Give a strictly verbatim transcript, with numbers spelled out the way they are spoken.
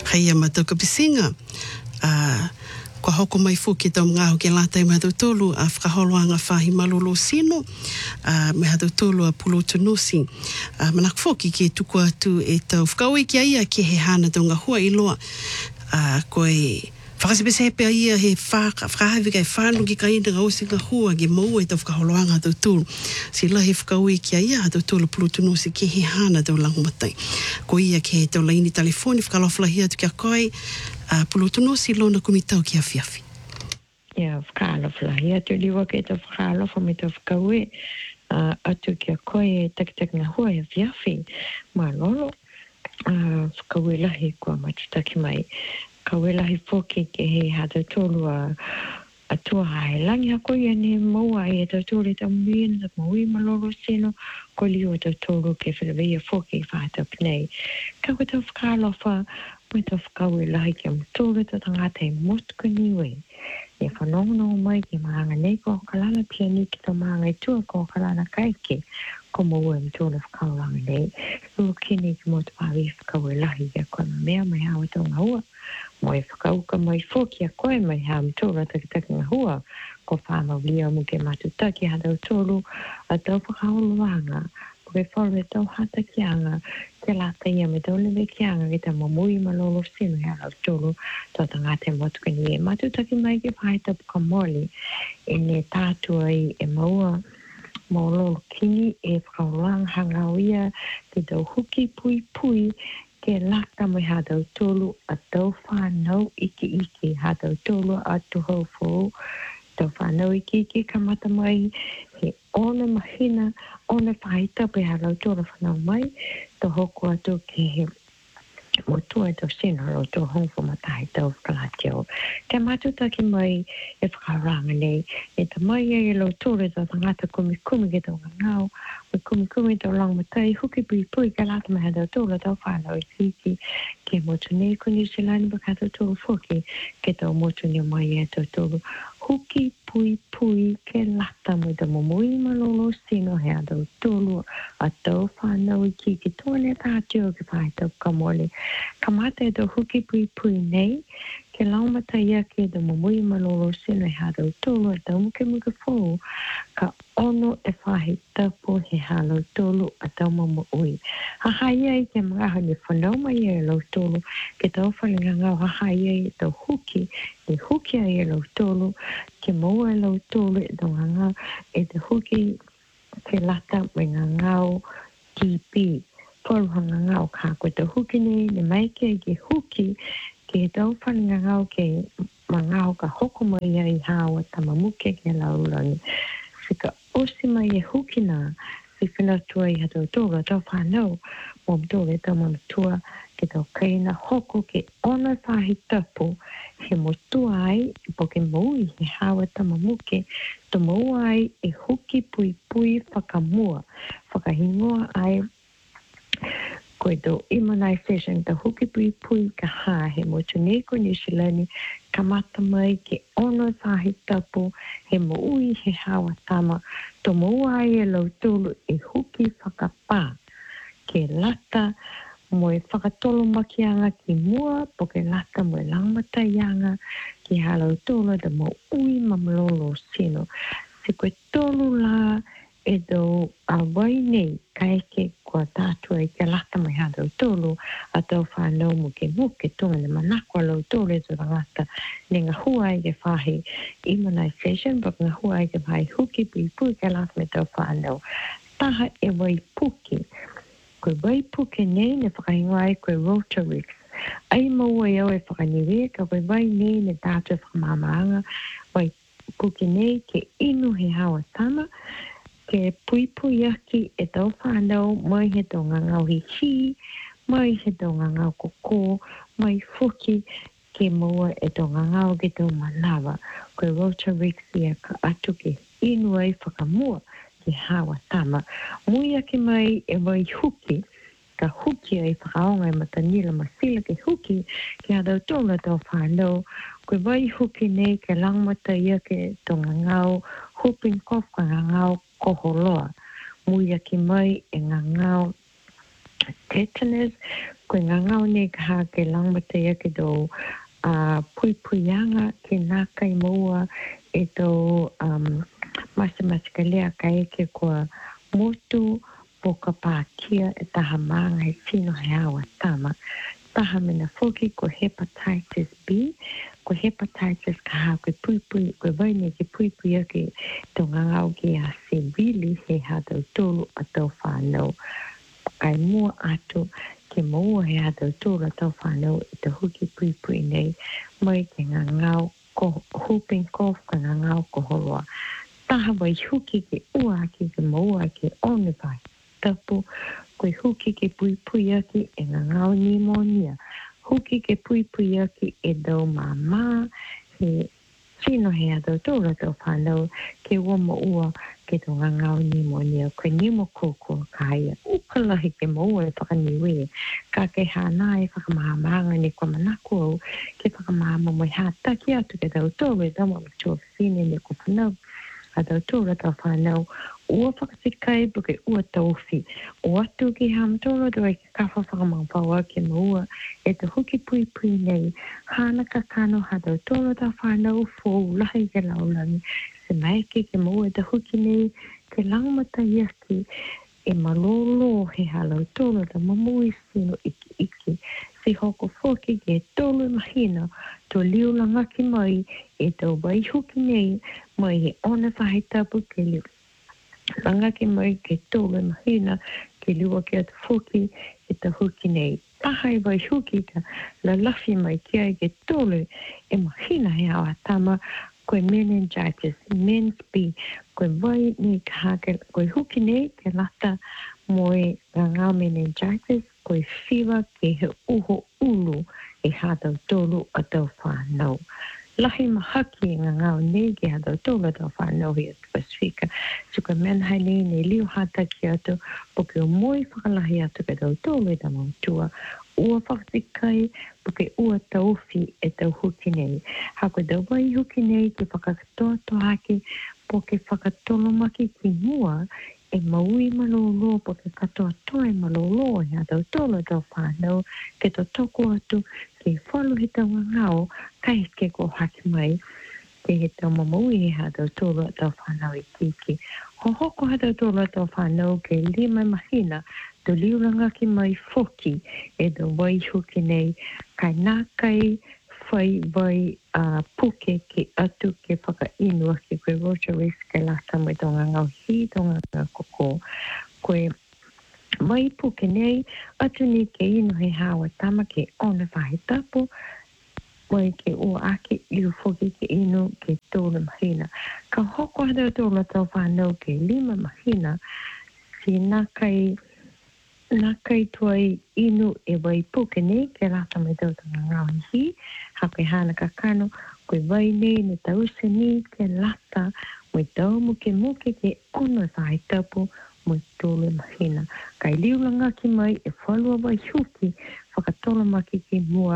Kai ama tau ka pisinga. Uh, Kua hoko mai fuki tau mga hoki lātai me hatu tolu a whakaholoanga whahi malolo sino uh, me hatu tolu a pulo tunusi. Uh, manak fuki ki tuku atu e tau whakaui ki aia ki he hana tau ngā hua iloa. Uh, koe whakasepesepe a ia he whakahawi kai whānu ki ka ina ngā osi ngā hua ki maua e tau whakaholoanga hatu tolu. Sila he whakaui ki aia hatu tolu pulo tunusi ki he hana tau langumatai. Ko ia ki he tau laini telefoni whakaloflahi atu ki a koe. Uh, pulo tunusi lona kumitau ki a fiafi. Ia, whakaaloflahi atu liwa ke ta whakalofa me ta whakaue uh, atu ki a koe e takitak ngā hua e fiafi. Ma lolo, uh, whakaue lahi kua matutaki mai. Kaue lahi foki ke he hata tolu a atua hae langi a koe ane maua e ta tolu e ta mwina ta maui malolo sino ko liwa ta tolu ke whirawea foki whahata pinei. Kaue ta whakalofa mai ta whakaue lahi ki am tolu ta tangata e motku niwe. E whanongo mai ki maanga nei ko kalana piani ki ta maanga e tua ko kalana kaike ko maua e mtona whakauranga nei. Ua kini ki mo te pāwi whakaue lahi ki a koe mea mai hawa tau ngā hua. Mo e whakauka mai fōki a koe mai hā mtona takitaki ngā hua. Ko whāmau lia mu ke matutaki ha tau tolu a tau whakaoloanga. Ko e whaure tau hata ki anga. Te lata ia me tau lewe ki anga ki ta mamui malolo sinu hea lau tolu. Tau tangate motukani e matutaki mai ki whaita puka moli. E ne tātua i e maua maulolo kini e whakaoloanga hangau ia te tau huki pui pui ke laka mai ha tau tolu a tau whanau iki iki ha tau tolu a tuhau fōu. Tau whanau iki iki kamata mai he ona mahina, ona whaita pe ha lau tōra whanau mai, tau hoko atu ke he motua e tau sino lau tō hongfo matahi tau whakalatiau. Ke matutaki mai e whakaranga nei, e ta mai e lau tōra tau tangata kumi kumi ke tau ngangau, me kumi kumi tau lang matai, huki pui pui ka lata mai ha tau tōra tau whanau e kiki, ke motu nei ko New Zealand baka tau tōra whoki, ke tau motu nei mai e tau tōra huki pui pui ke lata mo te momoi malolo sino he a tau tolu a tau whanau i ki ki tōne tātio ki whai tau kamole. Kamata e tau huki pui pui nei ke laumata ia ke te momoi malolo sino he a tau tolu a tau muke muke fōu ka ono e whahi tapo he ha lau tolu a tau mama ui. Haha ia i ke mga hane whanau mai e lau tolu ke tau whalinga ngau haha ia i tau huki e huki a e lau tolu ke maua e lau tolu e tau ngangau e te huki ke lata me ngangau ki pi. Polu hanga ngau ka koe te huki nei ne mai ke ke huki ke tau whalinga ngau ke mangau ka hoko mai ai hawa tamamuke ke lau langi. Whika osi mai e huki nā, si whina tua i hatau tōra tau whanau, mō mtōre tau mamatua ke tau kaina hoko ke ona whahi tapu, he motua ai, po ke maui he hawa tamamuke, to maua ai e huki pui pui whakamua, whakahingoa ai, koe tau immunization, tau huki pui pui ka hā, he motu nei ko New Zealand, ka mata mai ke ono whahi tapu, he maui he hawa tama, to maua ai e lau tolu e huki whakapā, ke lata mo e whakatolo makianga ki mua, po ke lata mo e langmata ianga, ki halau tolu da maui mamalolo sino. Se koe tolu la e do a wai nei kaike kua tātua i ke lata mai hadau tolu a tau whanau mo ke muke tonga ne manakwa lau tolu e tō rangata ne ngā hua i ke whahi immunization but ngā hua i ke whahi huki pui pui ke lata me tau whanau taha e wai puki koe wai puki nei ne whakahingoa ai koe Rotarix ai maua i au e whakaniwe ka koe wai nei ne tātua whakamamaanga wai puki nei ke inu he hawa tama ke pui pui aki e tau whanau mai he tau ngangau hi hi, mai he tau ngangau koko, mai fuki ke maua e tau ngangau ke tau manawa. Koe Rotarix ia ka atu ke inu ai whakamua ke hawa tama. Mui aki mai e wai huki, ka huki ai whakaonga e matanila masila ke huki ke hadau tonga tau whanau. Koe wai huki nei ke langmata ia ke tau ngangau, hupin kof ka ngangau koholoa. Mui aki mai e ngangau tetanus, Koe ngā ngau ne ka ke langmatea ke do a pui puianga ke nā kai moa e do um, masa masa ka lea kai ke kua motu po ka pākia e taha maanga e tino he awa tama. Taha mena foki ko hepatitis B, ko hepatitis ka ha koe pui pui, koe waine ke pui pui ake tō ngā ngau ke a se bili he ha tau tolu a tau whānau. Kai mua atu ke maua he a tau tolu a tau whānau i te huki pui pui nei mai ke ngā ngau ko whooping cough ka ngā ngau ko holoa. Taha wai huki ke ua ake ke maua ke one vai. Tapu koe huki ke pui pui ake e ngā ngau pneumonia. Huki ke pui pui ake e dau mama he sino he a tau tolu a tau whānau ke ua maua ke tō ngā ngau pneumonia. Koe pneumokoko ka haia. Ukalahi ke maua e whakaniwe. Ka ke hānā e whakamahamanga ne kua manako au ke whakamahama mai hā taki atu ke tau tolu e dama matua whine ne kua whanau. A tau tolu a tau whanau ua whakasikai puke ua tauwhi. O atu ki hamtoro doi ke kawha whakamangpaua ke maua e te huki pui pui nei. Hana ka kano ha tau tolu a tau whanau fōu lahi ke laulangi. Se maike ke maua e te huki nei ke langmata iaki e malolo he halau tolu ta mamui sino iki iki. Si hoko foki ke tolu mahina to liu langaki mai e tau wai huki nei mai he ona whahitapu ke liu. Langaki mai ke tolu mahina ke liua ke atu foki e ta huki nei. Tahai wai huki ka la lafi mai kia ke tolu e mahina he awa tama koe meningitis, men's B, koe vai ni ka hake, koe huki nei ke lata moe ngā ngā meningitis, koe whiwa ke he uho ulu e hātau tolu a tau whānau. Lahi mahaki ngā ngāo nei ke hātau tolu a tau whānau hi atu Pasifika. So koe menhai nei nei liu hata ki atu, po ke o moi whakalahi atu ke tau tolu e ta mautua. Ua whakatikai, po ke ua tauwhi e tau huki nei. Ha koe tau wai huki nei ke whakatoa tohaki, po ke whakatolomaki ki mua, e maui malolo po ke katoa toe malolo e a tau tolo tau whanau ke to toko atu ke whalu he tau ngao kai ke ko haki mai ke he tau mamaui he a tau tolo tau whanau i kiki. Ho hoko ha tau tolo tau whanau ke lima mahina to liuranga ki mai foki e tau wai huki nei kai nā kai whai vai uh, puke ki atu ke whakainua ki koe Rotaries ke lata mai tō ngā ngau hi, tō ngā ngā koko. Koe mai puke nei, atu ni ke inu he hawa tama ke ona whahe tapo, mai ke ua ake liu whoki ke inu ke tōna mahina. Ka hoko hata tōna tau whanau ke lima mahina, si nā kai nā kai tuai inu e wai puke nei ke rata mai tau tanga ngāhi hi, hape hana ka kano, koe wai nei ne tau se ni ke lata, mai tau muke muke ke ono whai tapu, mai tōle mahina. Kai liulanga ki mai e whalua wai huki, whakatola maki ki mua